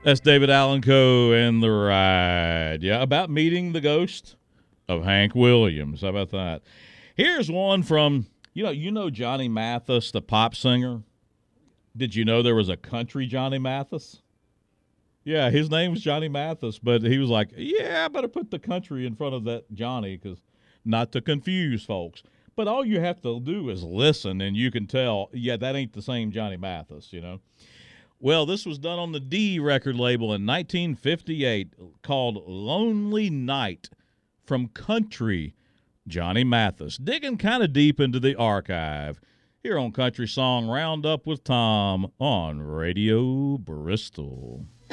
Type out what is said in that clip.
That's David Allen Coe and The Ride. Yeah, about meeting the ghost of Hank Williams. How about that? Here's one from, you know Johnny Mathis, the pop singer? Did you know there was a country Johnny Mathis? Yeah, his name's Johnny Mathis, but he was like, yeah, I better put the country in front of that Johnny because not to confuse folks. But all you have to do is listen, and you can tell, yeah, that ain't the same Johnny Mathis, Well, this was done on the D record label in 1958 called Lonely Night from Country Johnny Mathis. Digging kind of deep into the archive here on Country Song Roundup with Tom on Radio Bristol.